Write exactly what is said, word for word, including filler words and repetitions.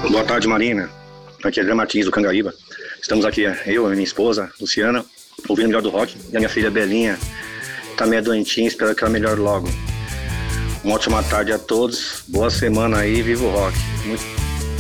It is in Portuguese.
Boa tarde, Marina. Aqui é André Martins, do Cangaíba. Estamos aqui, eu, a minha esposa, Luciana, ouvindo o melhor do rock. E a minha filha, Belinha, tá meio doentinha, espero que ela melhore logo. Uma ótima tarde a todos, boa semana aí, viva o rock. Muito...